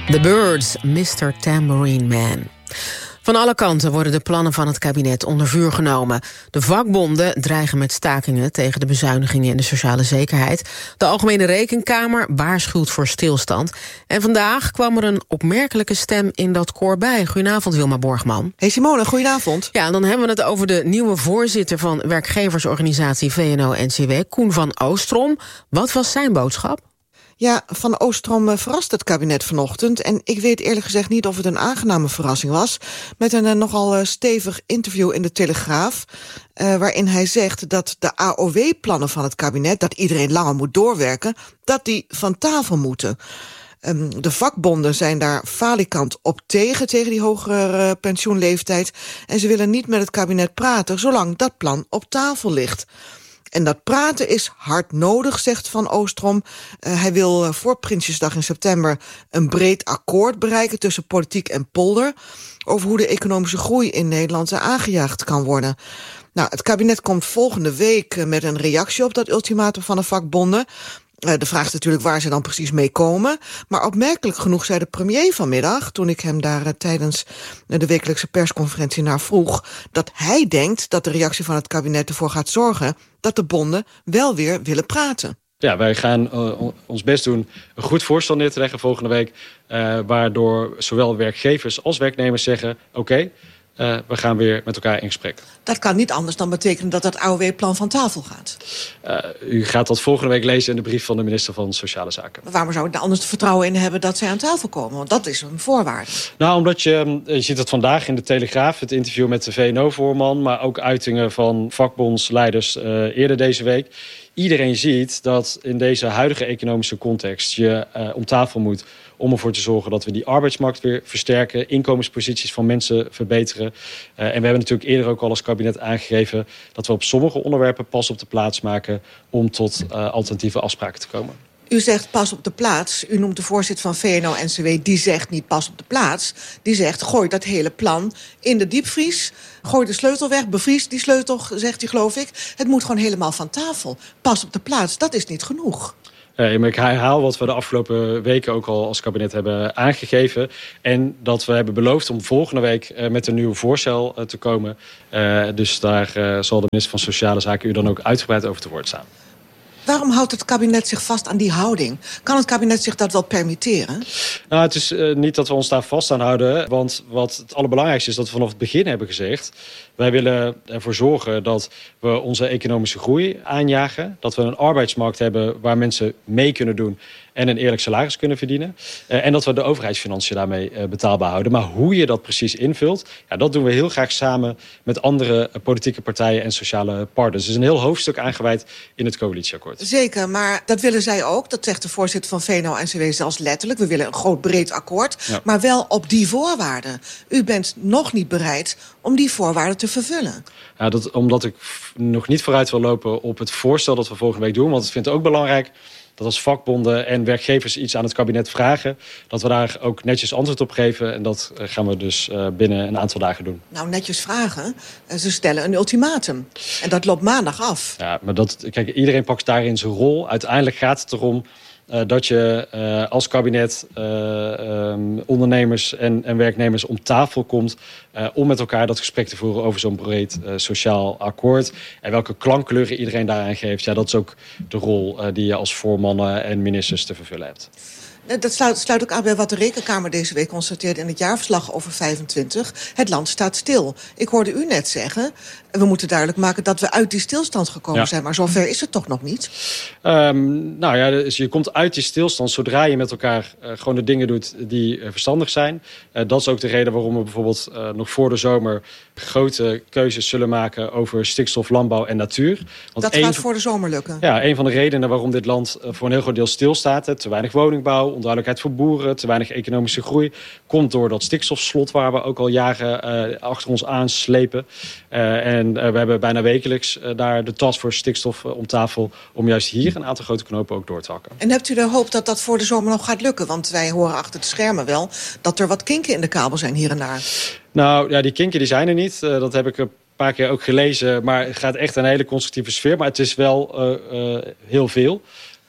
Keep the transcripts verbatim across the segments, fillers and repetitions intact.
The Birds, mister Tambourine Man. Van alle kanten worden de plannen van het kabinet onder vuur genomen. De vakbonden dreigen met stakingen tegen de bezuinigingen in de sociale zekerheid. De Algemene Rekenkamer waarschuwt voor stilstand. En vandaag kwam er een opmerkelijke stem in dat koor bij. Goedenavond, Wilma Borgman. Hey Simone, goedenavond. Ja, en dan hebben we het over de nieuwe voorzitter van werkgeversorganisatie V N O N C W, Koen van Oostrom. Wat was zijn boodschap? Ja, Van Oostrom verrast het kabinet vanochtend. En ik weet eerlijk gezegd niet of het een aangename verrassing was. Met een uh, nogal uh, stevig interview in de Telegraaf. Uh, waarin hij zegt dat de A O W-plannen van het kabinet, dat iedereen langer moet doorwerken, dat die van tafel moeten. Um, de vakbonden zijn daar falikant op tegen, tegen die hogere uh, pensioenleeftijd. En ze willen niet met het kabinet praten, zolang dat plan op tafel ligt. En dat praten is hard nodig, zegt Van Oostrom. Uh, hij wil uh, voor Prinsjesdag in september een breed akkoord bereiken tussen politiek en polder over hoe de economische groei in Nederland aangejaagd kan worden. Nou, het kabinet komt volgende week uh, met een reactie op dat ultimatum van de vakbonden. Uh, de vraag is natuurlijk waar ze dan precies mee komen. Maar opmerkelijk genoeg zei de premier vanmiddag, toen ik hem daar uh, tijdens uh, de wekelijkse persconferentie naar vroeg, dat hij denkt dat de reactie van het kabinet ervoor gaat zorgen dat de bonden wel weer willen praten. Ja, wij gaan uh, ons best doen een goed voorstel neer te leggen volgende week, Uh, waardoor zowel werkgevers als werknemers zeggen, oké, okay, Uh, we gaan weer met elkaar in gesprek. Dat kan niet anders dan betekenen dat dat A O W-plan van tafel gaat. Uh, u gaat dat volgende week lezen in de brief van de minister van Sociale Zaken. Maar waarom zou ik daar anders vertrouwen in hebben dat zij aan tafel komen? Want dat is een voorwaarde. Nou, omdat je, je ziet het vandaag in de Telegraaf, het interview met de V N O-voorman, maar ook uitingen van vakbondsleiders uh, eerder deze week. Iedereen ziet dat in deze huidige economische context je uh, om tafel moet om ervoor te zorgen dat we die arbeidsmarkt weer versterken, inkomensposities van mensen verbeteren. Uh, en we hebben natuurlijk eerder ook al als kabinet aangegeven dat we op sommige onderwerpen pas op de plaats maken om tot uh, alternatieve afspraken te komen. U zegt pas op de plaats. U noemt de voorzitter van V N O N C W. Die zegt niet pas op de plaats. Die zegt gooi dat hele plan in de diepvries. Gooi de sleutel weg, bevries die sleutel, zegt hij geloof ik. Het moet gewoon helemaal van tafel. Pas op de plaats, dat is niet genoeg. Uh, maar ik herhaal wat we de afgelopen weken ook al als kabinet hebben aangegeven. En dat we hebben beloofd om volgende week uh, met een nieuw voorstel uh, te komen. Uh, dus daar uh, zal de minister van Sociale Zaken u dan ook uitgebreid over te woord staan. Waarom houdt het kabinet zich vast aan die houding? Kan het kabinet zich dat wel permitteren? Nou, het is uh, niet dat we ons daar vast aan houden. Want wat het allerbelangrijkste is dat we vanaf het begin hebben gezegd, wij willen ervoor zorgen dat we onze economische groei aanjagen. Dat we een arbeidsmarkt hebben waar mensen mee kunnen doen en een eerlijk salaris kunnen verdienen. Uh, en dat we de overheidsfinanciën daarmee uh, betaalbaar houden. Maar hoe je dat precies invult, ja, dat doen we heel graag samen met andere uh, politieke partijen en sociale partners. Er is een heel hoofdstuk aangewijd in het coalitieakkoord. Zeker, maar dat willen zij ook. Dat zegt de voorzitter van V N O N C W zelfs letterlijk. We willen een groot breed akkoord, ja, maar wel op die voorwaarden. U bent nog niet bereid om die voorwaarden te vervullen. Ja, dat, omdat ik nog niet vooruit wil lopen op het voorstel dat we volgende week doen. Want ik vind het ook belangrijk dat als vakbonden en werkgevers iets aan het kabinet vragen, dat we daar ook netjes antwoord op geven. En dat gaan we dus uh, binnen een aantal dagen doen. Nou, netjes vragen. Ze stellen een ultimatum. En dat loopt maandag af. Ja, maar dat, kijk, iedereen pakt daarin zijn rol. Uiteindelijk gaat het erom Uh, dat je uh, als kabinet uh, um, ondernemers en, en werknemers om tafel komt uh, om met elkaar dat gesprek te voeren over zo'n breed uh, sociaal akkoord. En welke klankkleuren iedereen daaraan geeft, ja, dat is ook de rol uh, die je als voormannen en ministers te vervullen hebt. Dat sluit, sluit ook aan bij wat de Rekenkamer deze week constateerde in het jaarverslag over vijfentwintig. Het land staat stil. Ik hoorde u net zeggen, we moeten duidelijk maken dat we uit die stilstand gekomen ja. zijn. Maar zover is het toch nog niet? Um, nou ja, dus je komt uit die stilstand zodra je met elkaar uh, gewoon de dingen doet die uh, verstandig zijn. Uh, dat is ook de reden waarom we bijvoorbeeld uh, nog voor de zomer grote keuzes zullen maken over stikstof, landbouw en natuur. Want dat een, gaat voor de zomer lukken? Ja, een van de redenen waarom dit land uh, voor een heel groot deel stilstaat, hè, te weinig woningbouw, onduidelijkheid voor boeren, te weinig economische groei, komt door dat stikstofslot waar we ook al jaren uh, achter ons aanslepen. Uh, en uh, we hebben bijna wekelijks uh, daar de taskforce stikstof uh, om tafel om juist hier een aantal grote knopen ook door te hakken. En hebt u de hoop dat dat voor de zomer nog gaat lukken? Want wij horen achter de schermen wel dat er wat kinken in de kabel zijn hier en daar. Nou ja, die kinken die zijn er niet. Uh, dat heb ik een paar keer ook gelezen. Maar het gaat echt een hele constructieve sfeer. Maar het is wel uh, uh, heel veel.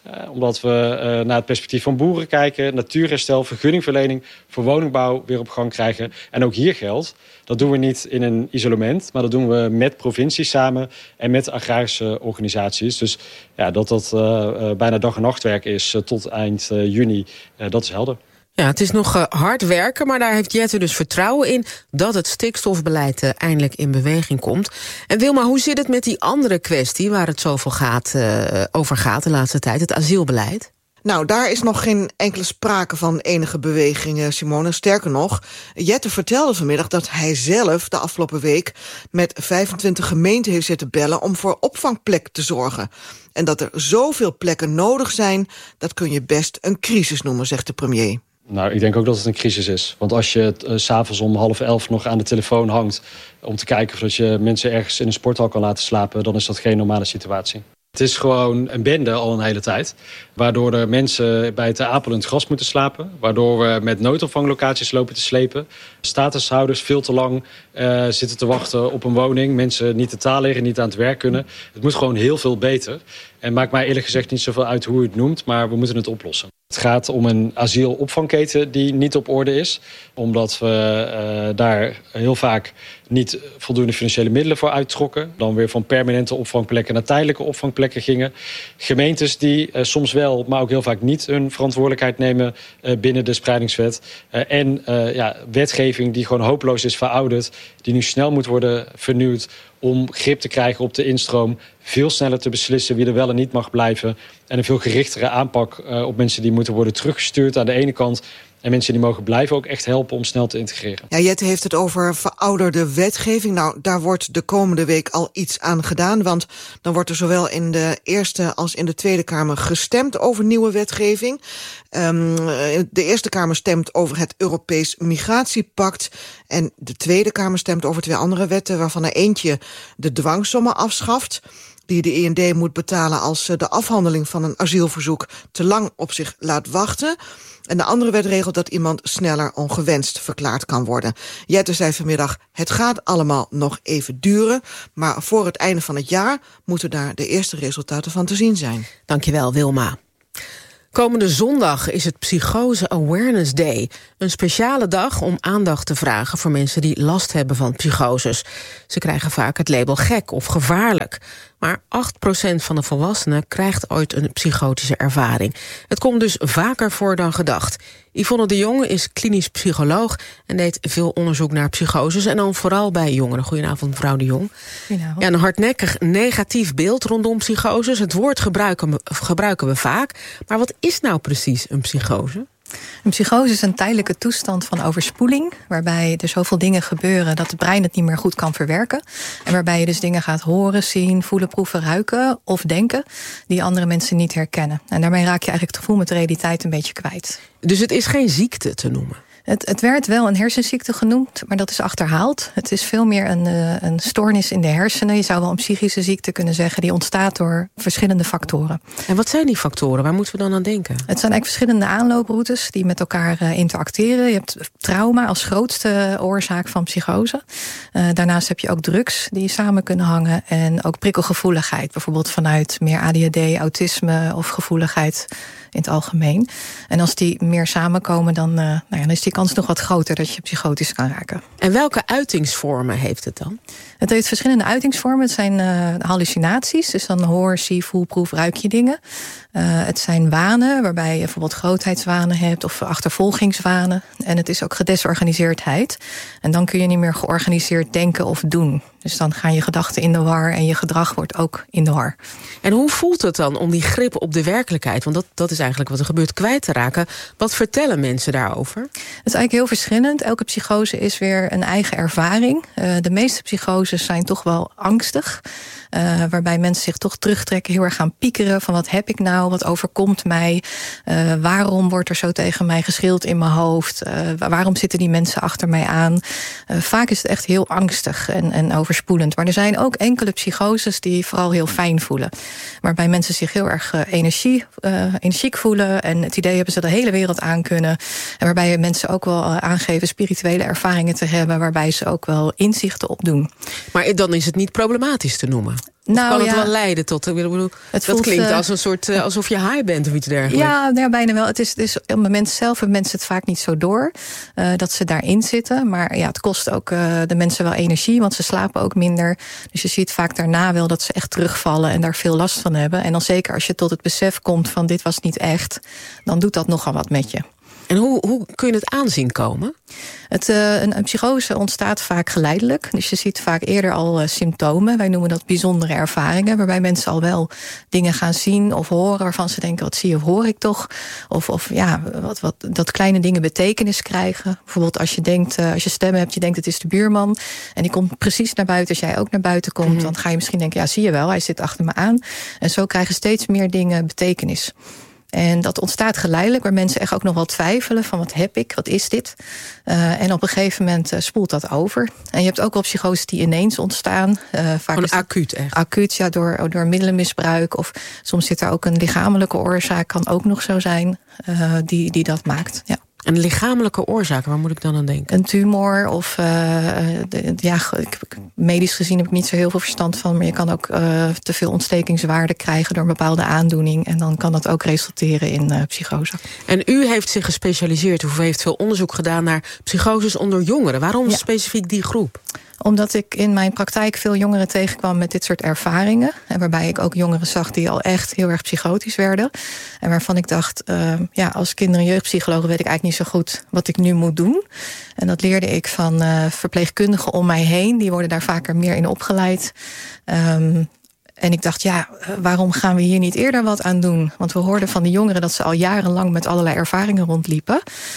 Uh, omdat we uh, naar het perspectief van boeren kijken, natuurherstel, vergunningverlening voor woningbouw weer op gang krijgen. En ook hier geldt, dat doen we niet in een isolement, maar dat doen we met provincies samen en met agrarische organisaties. Dus ja, dat dat uh, uh, bijna dag- en nachtwerk is uh, tot eind uh, juni, uh, dat is helder. Ja, het is nog uh, hard werken, maar daar heeft Jette dus vertrouwen in dat het stikstofbeleid uh, eindelijk in beweging komt. En Wilma, hoe zit het met die andere kwestie waar het zoveel gaat, uh, over gaat de laatste tijd, het asielbeleid? Nou, daar is nog geen enkele sprake van enige beweging, Simone. Sterker nog, Jette vertelde vanmiddag dat hij zelf de afgelopen week met vijfentwintig gemeenten heeft zitten bellen om voor opvangplek te zorgen. En dat er zoveel plekken nodig zijn, dat kun je best een crisis noemen, zegt de premier. Nou, ik denk ook dat het een crisis is. Want als je uh, 's avonds om half elf nog aan de telefoon hangt om te kijken of dat je mensen ergens in een sporthal kan laten slapen, dan is dat geen normale situatie. Het is gewoon een bende al een hele tijd. Waardoor er mensen bij het apelend gras moeten slapen. Waardoor we met noodopvanglocaties lopen te slepen. Statushouders veel te lang uh, zitten te wachten op een woning. Mensen niet de taal leren, niet aan het werk kunnen. Het moet gewoon heel veel beter. En maakt mij eerlijk gezegd niet zoveel uit hoe u het noemt, maar we moeten het oplossen. Het gaat om een asielopvangketen die niet op orde is. Omdat we uh, daar heel vaak niet voldoende financiële middelen voor uittrokken. Dan weer van permanente opvangplekken naar tijdelijke opvangplekken gingen. Gemeentes die uh, soms wel, maar ook heel vaak niet hun verantwoordelijkheid nemen uh, binnen de spreidingswet. Uh, en uh, ja, wetgeving die gewoon hopeloos is verouderd. Die nu snel moet worden vernieuwd om grip te krijgen op de instroom. Veel sneller te beslissen wie er wel en niet mag blijven. En een veel gerichtere aanpak uh, op mensen die moeten worden teruggestuurd aan de ene kant. En mensen die mogen blijven ook echt helpen om snel te integreren. Ja, Jette heeft het over verouderde wetgeving. Nou, daar wordt de komende week al iets aan gedaan. Want dan wordt er zowel in de Eerste als in de Tweede Kamer gestemd over nieuwe wetgeving. Um, de Eerste Kamer stemt over het Europees Migratiepact. En de Tweede Kamer stemt over twee andere wetten, waarvan er eentje de dwangsommen afschaft, die de I N D moet betalen als de afhandeling van een asielverzoek te lang op zich laat wachten. En de andere wet regelt dat iemand sneller ongewenst verklaard kan worden. Jette zei vanmiddag, het gaat allemaal nog even duren, maar voor het einde van het jaar moeten daar de eerste resultaten van te zien zijn. Dankjewel, Wilma. Komende zondag is het Psychose Awareness Day. Een speciale dag om aandacht te vragen voor mensen die last hebben van psychoses. Ze krijgen vaak het label gek of gevaarlijk. Maar acht procent van de volwassenen krijgt ooit een psychotische ervaring. Het komt dus vaker voor dan gedacht. Yvonne de Jong is klinisch psycholoog en deed veel onderzoek naar psychoses en dan vooral bij jongeren. Goedenavond, mevrouw de Jong. Goedenavond. Ja, een hardnekkig negatief beeld rondom psychoses. Het woord gebruiken we, gebruiken we vaak. Maar wat is nou precies een psychose? Een psychose is een tijdelijke toestand van overspoeling, waarbij er zoveel dingen gebeuren dat het brein het niet meer goed kan verwerken. En waarbij je dus dingen gaat horen, zien, voelen, proeven, ruiken of denken die andere mensen niet herkennen. En daarmee raak je eigenlijk het gevoel met de realiteit een beetje kwijt. Dus het is geen ziekte te noemen? Het, het werd wel een hersenziekte genoemd, maar dat is achterhaald. Het is veel meer een, uh, een stoornis in de hersenen. Je zou wel een psychische ziekte kunnen zeggen. Die ontstaat door verschillende factoren. En wat zijn die factoren? Waar moeten we dan aan denken? Het zijn eigenlijk verschillende aanlooproutes die met elkaar uh, interacteren. Je hebt trauma als grootste oorzaak van psychose. Uh, daarnaast heb je ook drugs die samen kunnen hangen. En ook prikkelgevoeligheid. Bijvoorbeeld vanuit meer A D H D, autisme of gevoeligheid in het algemeen. En als die meer samenkomen, dan, uh, nou ja, dan is die kans nog wat groter dat je psychotisch kan raken. En welke uitingsvormen heeft het dan? Het heeft verschillende uitingsvormen. Het zijn uh, hallucinaties, dus dan hoor, zie, voel, proef, ruik je dingen. Uh, het zijn wanen, waarbij je bijvoorbeeld grootheidswanen hebt of achtervolgingswanen. En het is ook gedesorganiseerdheid. En dan kun je niet meer georganiseerd denken of doen. Dus dan gaan je gedachten in de war en je gedrag wordt ook in de war. En hoe voelt het dan om die grip op de werkelijkheid, want dat, dat is eigenlijk wat er gebeurt, kwijt te raken? Wat vertellen mensen daarover? Het is eigenlijk heel verschillend. Elke psychose is weer een eigen ervaring. Uh, de meeste psychoses zijn toch wel angstig. Uh, waarbij mensen zich toch terugtrekken, heel erg gaan piekeren van wat heb ik nou, wat overkomt mij, uh, waarom wordt er zo tegen mij geschild in mijn hoofd, uh, waarom zitten die mensen achter mij aan. Uh, vaak is het echt heel angstig en, en overspoelend. Maar er zijn ook enkele psychoses die vooral heel fijn voelen. Waarbij mensen zich heel erg uh, energie, uh, energiek voelen en het idee hebben ze de hele wereld aan kunnen. En waarbij mensen ook wel uh, aangeven spirituele ervaringen te hebben, waarbij ze ook wel inzichten opdoen. Maar dan is het niet problematisch te noemen? Nou, kan het ja. wel leiden tot... Ik bedoel, het dat voelt, klinkt uh, als een soort uh, alsof je high bent of iets dergelijks. Ja, nou, bijna wel. Het is, het is op het moment zelf hebben mensen het vaak niet zo door uh, dat ze daarin zitten. Maar ja, het kost ook uh, de mensen wel energie, want ze slapen ook minder. Dus je ziet vaak daarna wel dat ze echt terugvallen en daar veel last van hebben. En dan zeker als je tot het besef komt van dit was niet echt, dan doet dat nogal wat met je. En hoe, hoe kun je het aanzien komen? Het, uh, een, een psychose ontstaat vaak geleidelijk. Dus je ziet vaak eerder al uh, symptomen. Wij noemen dat bijzondere ervaringen. Waarbij mensen al wel dingen gaan zien of horen waarvan ze denken, wat zie of hoor ik toch? Of, of ja, wat, wat, dat kleine dingen betekenis krijgen. Bijvoorbeeld als je denkt, uh, als je stemmen hebt, je denkt het is de buurman. En die komt precies naar buiten als jij ook naar buiten komt. Mm-hmm. Dan ga je misschien denken, ja, zie je wel, hij zit achter me aan. En zo krijgen steeds meer dingen betekenis. En dat ontstaat geleidelijk, waar mensen echt ook nog wel twijfelen van wat heb ik, wat is dit? Uh, en op een gegeven moment uh, spoelt dat over. En je hebt ook wel psychoses die ineens ontstaan. Uh, vaak Gewoon acuut echt? Acuut, ja, door, door middelenmisbruik. Of soms zit er ook een lichamelijke oorzaak, kan ook nog zo zijn, uh, die, die dat maakt, ja. En lichamelijke oorzaken, waar moet ik dan aan denken? Een tumor of, uh, de, ja, ik, medisch gezien heb ik niet zo heel veel verstand van, maar je kan ook uh, te veel ontstekingswaarde krijgen door een bepaalde aandoening. En dan kan dat ook resulteren in uh, psychose. En u heeft zich gespecialiseerd, of heeft veel onderzoek gedaan naar psychoses onder jongeren. Waarom ja. specifiek die groep? Omdat ik in mijn praktijk veel jongeren tegenkwam met dit soort ervaringen. En waarbij ik ook jongeren zag die al echt heel erg psychotisch werden. En waarvan ik dacht, uh, ja, als kinder- en jeugdpsycholoog weet ik eigenlijk niet zo goed wat ik nu moet doen. En dat leerde ik van uh, verpleegkundigen om mij heen. Die worden daar vaker meer in opgeleid. Um, En ik dacht, ja, waarom gaan we hier niet eerder wat aan doen? Want we hoorden van de jongeren dat ze al jarenlang met allerlei ervaringen rondliepen.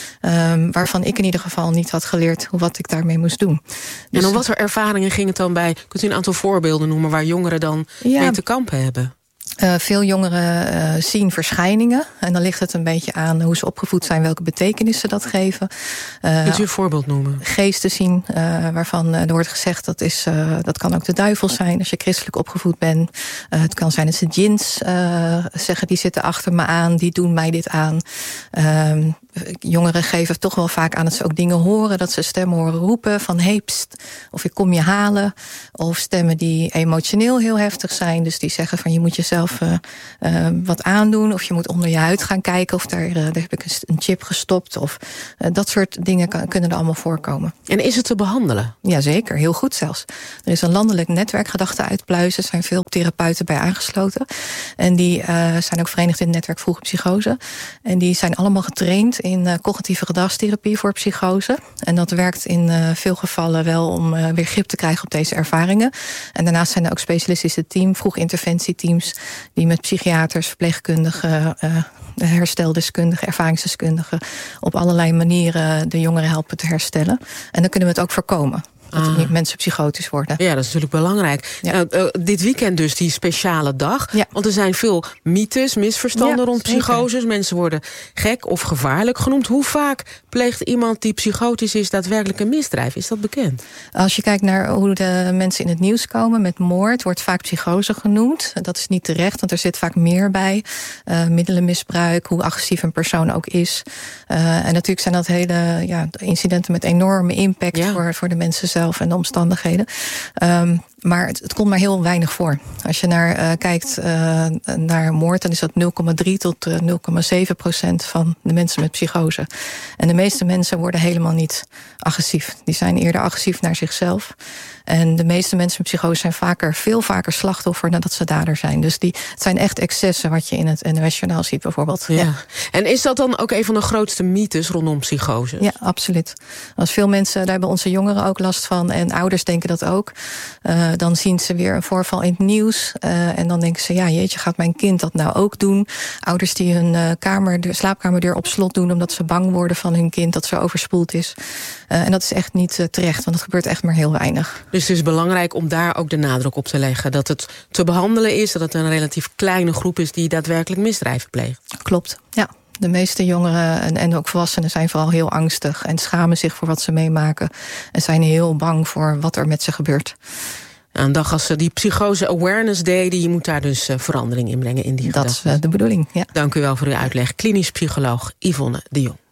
Um, waarvan ik in ieder geval niet had geleerd hoe wat ik daarmee moest doen. Dus, en om wat voor ervaringen ging het dan bij? Kunt u een aantal voorbeelden noemen waar jongeren dan ja, mee te kampen hebben? Uh, veel jongeren uh, zien verschijningen. En dan ligt het een beetje aan hoe ze opgevoed zijn, welke betekenis ze dat geven. Uh, Kunt u een voorbeeld noemen? Geesten zien, uh, waarvan uh, er wordt gezegd dat is, uh, dat kan ook de duivel zijn als je christelijk opgevoed bent. Uh, het kan zijn dat ze djinns uh, zeggen, die zitten achter me aan, die doen mij dit aan. Uh, Jongeren geven toch wel vaak aan dat ze ook dingen horen, dat ze stemmen horen roepen van hey, pst, of ik kom je halen. Of stemmen die emotioneel heel heftig zijn, dus die zeggen van je moet jezelf uh, uh, wat aandoen, of je moet onder je huid gaan kijken of daar, uh, daar heb ik een chip gestopt, of uh, dat soort dingen kan, kunnen er allemaal voorkomen. En is het te behandelen? Jazeker, heel goed zelfs. Er is een landelijk netwerk gedachten uitpluizen, er zijn veel therapeuten bij aangesloten. En die uh, zijn ook verenigd in het netwerk Vroege Psychose. En die zijn allemaal getraind in uh, cognitieve gedragstherapie voor psychose. En dat werkt in uh, veel gevallen wel om uh, weer grip te krijgen op deze ervaringen. En daarnaast zijn er ook specialistische teams, vroeg interventieteams, die met psychiaters, verpleegkundigen, uh, hersteldeskundigen, ervaringsdeskundigen op allerlei manieren de jongeren helpen te herstellen. En dan kunnen we het ook voorkomen. Dat ah. niet mensen psychotisch worden. Ja, dat is natuurlijk belangrijk. Ja. Uh, uh, dit weekend dus die speciale dag. Ja. Want er zijn veel mythes, misverstanden ja, rond psychoses. Zeker. Mensen worden gek of gevaarlijk genoemd. Hoe vaak pleegt iemand die psychotisch is daadwerkelijk een misdrijf? Is dat bekend? Als je kijkt naar hoe de mensen in het nieuws komen met moord, wordt vaak psychose genoemd. Dat is niet terecht, want er zit vaak meer bij. Uh, middelenmisbruik, hoe agressief een persoon ook is. Uh, en natuurlijk zijn dat hele ja, incidenten met enorme impact ja. voor, voor de mensen zelf en de omstandigheden. Um, maar het, het komt maar heel weinig voor. Als je naar uh, kijkt uh, naar moord, dan is dat nul komma drie tot uh, nul komma zeven procent van de mensen met psychose. En de meeste mensen worden helemaal niet agressief. Die zijn eerder agressief naar zichzelf. En de meeste mensen met psychose zijn vaker, veel vaker slachtoffer nadat ze dader zijn. Dus die, het zijn echt excessen wat je in het N O S-journaal ziet bijvoorbeeld. Ja. Ja. En is dat dan ook een van de grootste mythes rondom psychose? Ja, absoluut. Als veel mensen, daar hebben onze jongeren ook last van en ouders denken dat ook. Uh, dan zien ze weer een voorval in het nieuws. Uh, en dan denken ze, ja jeetje, gaat mijn kind dat nou ook doen? Ouders die hun uh, kamer, de slaapkamerdeur op slot doen omdat ze bang worden van hun kind dat ze overspoeld is. Uh, en dat is echt niet uh, terecht, want het gebeurt echt maar heel weinig. Dus het is belangrijk om daar ook de nadruk op te leggen. Dat het te behandelen is, dat het een relatief kleine groep is die daadwerkelijk misdrijven pleegt. Klopt, ja. De meeste jongeren en, en ook volwassenen zijn vooral heel angstig en schamen zich voor wat ze meemaken. En zijn heel bang voor wat er met ze gebeurt. Een dag als die Psychose Awareness Day, die moet daar dus uh, verandering in brengen in die gedachten. Dat is uh, de bedoeling, ja. Dank u wel voor uw uitleg. Klinisch psycholoog Yvonne de Jong.